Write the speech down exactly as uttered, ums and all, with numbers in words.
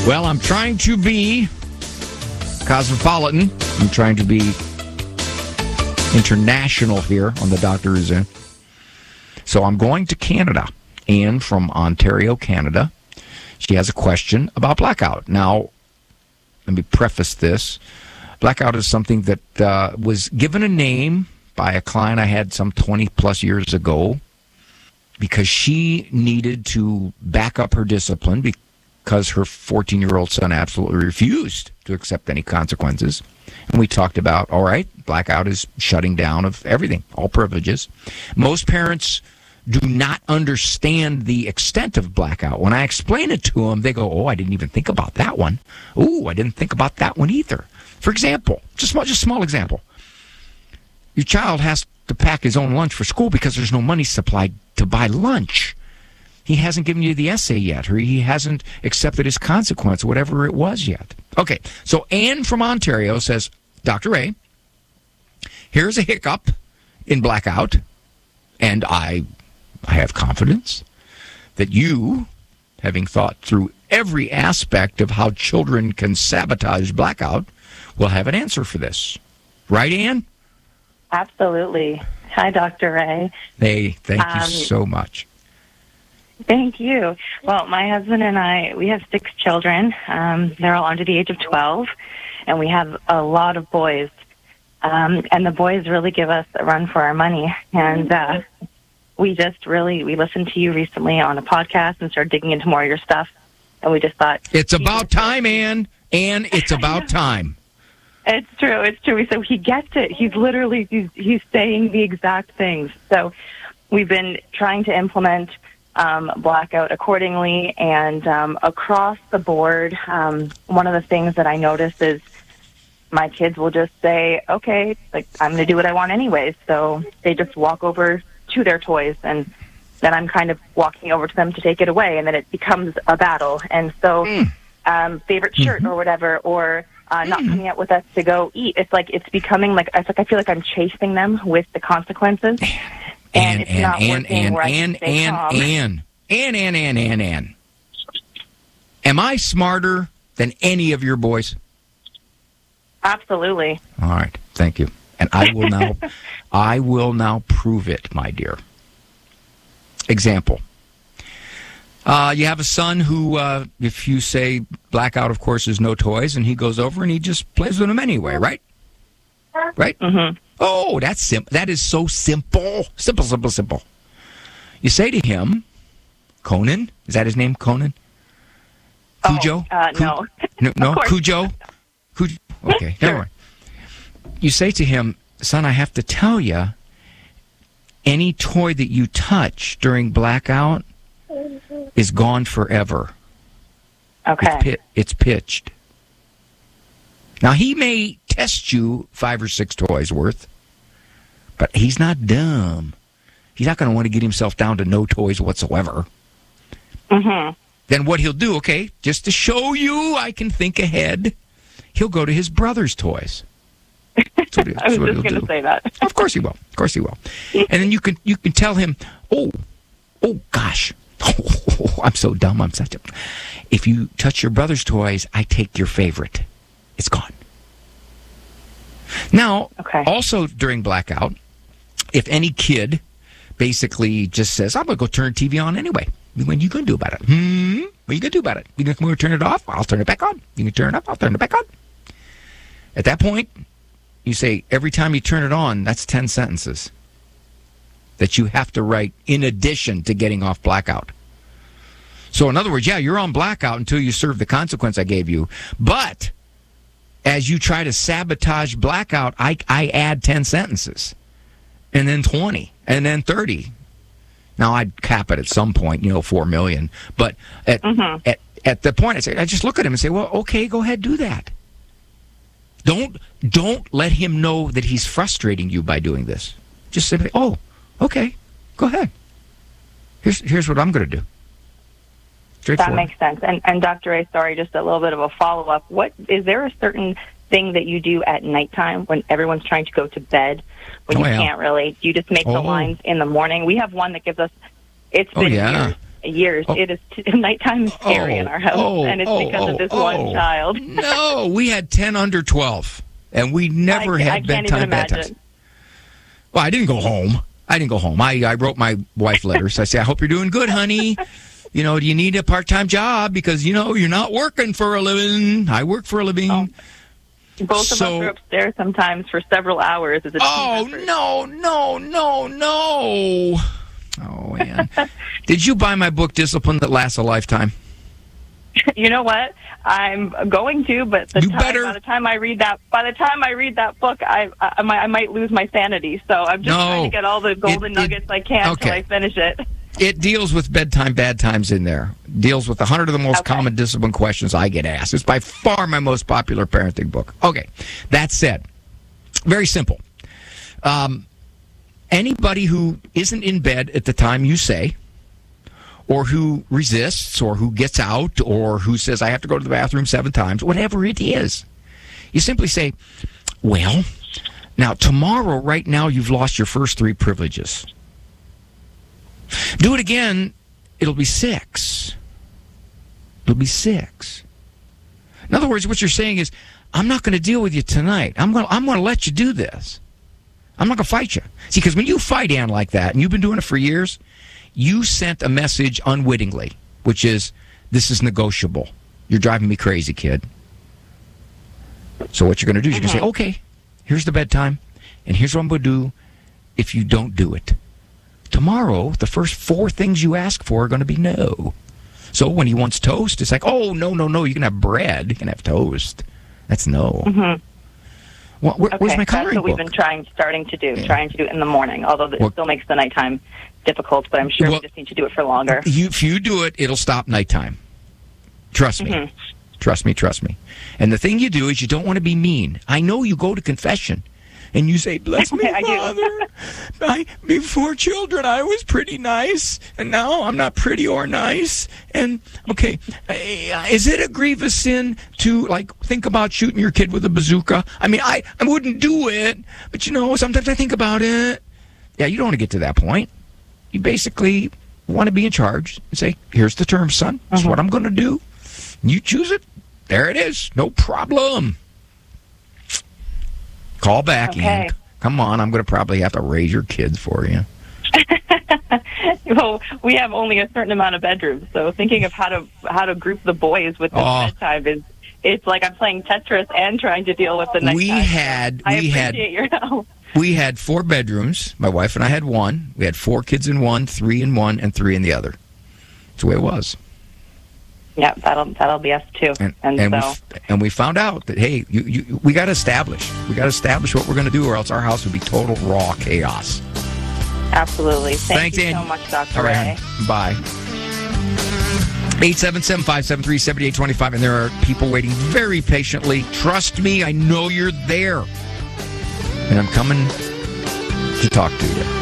Well, I'm trying to be cosmopolitan. I'm trying to be international here on The Doctor Is In. So I'm going to Canada. Anne from Ontario, Canada. She has a question about blackout. Now, let me preface this. Blackout is something that uh, was given a name by a client I had some twenty plus years ago because she needed to back up her discipline because her fourteen-year-old son absolutely refused to accept any consequences. And we talked about, all right, blackout is shutting down of everything, all privileges. Most parents do not understand the extent of blackout. When I explain it to them, they go, oh, I didn't even think about that one. Oh, I didn't think about that one either. For example, just small, just a small example. Your child has to pack his own lunch for school because there's no money supplied to buy lunch. He hasn't given you the essay yet, or he hasn't accepted his consequence, whatever it was yet. Okay, so Anne from Ontario says, Doctor A, here's a hiccup in blackout, and I, I have confidence that you, having thought through every aspect of how children can sabotage blackout, will have an answer for this. Right, Anne? Absolutely. Hi, Doctor Ray. Hey, thank you Um, so much. Thank you. Well, my husband and I, we have six children. Um, they're all under the age of twelve, and we have a lot of boys. Um, and the boys really give us a run for our money. And uh, we just really, we listened to you recently on a podcast and started digging into more of your stuff. And we just thought... It's about time, Anne. Anne, it's about time. It's true. It's true. So he gets it. He's literally, he's, he's saying the exact things. So we've been trying to implement um, blackout accordingly. And um, across the board, um, one of the things that I notice is my kids will just say, okay, like I'm going to do what I want anyways. So they just walk over to their toys, and then I'm kind of walking over to them to take it away. And then it becomes a battle. And so Mm. um, favorite shirt Mhm. or whatever, or... Uh, not coming out with us to go eat. It's like it's becoming like it's like I feel like I'm chasing them with the consequences, and Anne, it's Anne, not Anne, working. Anne, where I Anne, can stay Anne, calm. Anne, Anne, Anne, Anne, Anne, Anne. Am I smarter than any of your boys? Absolutely. All right, thank you. And I will now, I will now prove it, my dear. Example. Uh, you have a son who, uh, if you say blackout, of course, is no toys, and he goes over and he just plays with them anyway, right? Right? Mm-hmm. Oh, that's sim- That is so simple. Simple, simple, simple. You say to him, Conan, is that his name, Conan? Cujo? Oh, uh, Cu- no. No, no? Of course. Cujo? Cujo? Okay, never mind. You say to him, son, I have to tell you, any toy that you touch during blackout is gone forever. Okay. It's, pit, it's pitched. Now, he may test you five or six toys worth, but he's not dumb. He's not going to want to get himself down to no toys whatsoever. Mm-hmm. Then what he'll do, okay, just to show you I can think ahead, he'll go to his brother's toys. That's what he- I that's was what just he'll going to do. say that. Of course he will. Of course he will. And then you can you can tell him, oh, oh gosh, oh, I'm so dumb. I'm such a. If you touch your brother's toys, I take your favorite. It's gone. Now, Okay. also during blackout, if any kid basically just says, I'm going to go turn the T V on anyway. What are you going to do about it? Hmm? What are you going to do about it? You going to turn it off? I'll turn it back on. You can turn it up? I'll turn it back on. At that point, you say, every time you turn it on, that's ten sentences that you have to write in addition to getting off blackout. So in other words, yeah, you're on blackout until you serve the consequence I gave you. But as you try to sabotage blackout, I, I add ten sentences, and then twenty, and then thirty. Now, I'd cap it at some point, you know, four million. But at, Mm-hmm. at, at the point, I say, I just look at him and say, well, okay, go ahead, do that. Don't don't let him know that he's frustrating you by doing this. Just simply, oh, okay, go ahead. Here's here's what I'm going to do. That makes sense. And, and Doctor A, sorry, just a little bit of a follow-up. What is there a certain thing that you do at nighttime when everyone's trying to go to bed, when Oh, you yeah. can't really? Do you just make Oh. the lines in the morning? We have one that gives us, it's Oh, been yeah. years. years. Oh. It is t- nighttime is scary Oh, in our house, oh, and it's oh, because oh, of this oh. one child. No, we had ten under twelve, and we never I, had I can't bedtime even bad imagine. times. Well, I didn't go home. I didn't go home. I, I wrote my wife letters. I say, I hope you're doing good, honey. You know, do you need a part-time job? Because, you know, you're not working for a living. I work for a living. Oh. Both of So- us are upstairs sometimes for several hours as a Oh, team effort. no, no, no, no. Oh, Ann. Did you buy my book, Discipline That Lasts a Lifetime? You know what? I'm going to, but the You time, better- by the time I read that, by the time I read that book, I I, I, might, I might lose my sanity. So I'm just No. trying to get all the golden It- it- nuggets I can okay. until I finish it. It deals with bedtime bad times in there. Deals with one hundred of the most Okay. common discipline questions I get asked. It's by far my most popular parenting book. Okay, that said, very simple. Um, anybody who isn't in bed at the time you say, or who resists, or who gets out, or who says, I have to go to the bathroom seven times, whatever it is, you simply say, well, now tomorrow, right now, you've lost your first three privileges. Do it again, it'll be six. It'll be six. In other words, what you're saying is, I'm not going to deal with you tonight. I'm going to, I'm going to let you do this. I'm not going to fight you. See, because when you fight Ann like that, and you've been doing it for years, you sent a message unwittingly, which is, this is negotiable. You're driving me crazy, kid. So what you're going to do is you're going to say, okay, here's the bedtime, and here's what I'm going to do if you don't do it. Tomorrow, the first four things you ask for are going to be no. So when he wants toast, it's like, oh, no, no, no, you can have bread. You can have toast. That's no. Mm-hmm. Well, where, Okay, where's my that's coloring what we've book? been trying, starting to do, Yeah. trying to do it in the morning, although it Well- still makes the nighttime difficult, but I'm sure Well- we just need to do it for longer. You, if you do it, it'll stop nighttime. Trust me. Mhm. Trust me, trust me. And the thing you do is you don't want to be mean. I know you go to confession and you say, bless me, I do. Father. I, before children, I was pretty nice, and now I'm not pretty or nice. And, okay, uh, is it a grievous sin to, like, think about shooting your kid with a bazooka? I mean, I, I wouldn't do it, but, you know, sometimes I think about it. Yeah, you don't want to get to that point. You basically want to be in charge and say, here's the terms, son. This is what I'm going to do. You choose it. There it is. No problem. Call back, Okay. Ann. Come on. I'm going to probably have to raise your kids for you. Well, we have only a certain amount of bedrooms, so thinking of how to how to group the boys with this Oh. bedtime is it's like I'm playing Tetris and trying to deal with the nighttime. We had I we had appreciate your help. we had four bedrooms. My wife and I had one. We had four kids in one, three in one, and three in the other. That's the way it was. Yeah, that'll that'll be us too. And And, and, so we f- and we found out that hey, you, you, we got to establish. We got to establish what we're going to do, or else our house would be total raw chaos. absolutely. Thank Thanks, you Ann. so much, Doctor All right, Ray. hon. Bye. eight seven seven, five seven three, seven eight two five, and there are people waiting very patiently. Trust me, I know you're there. And I'm coming to talk to you.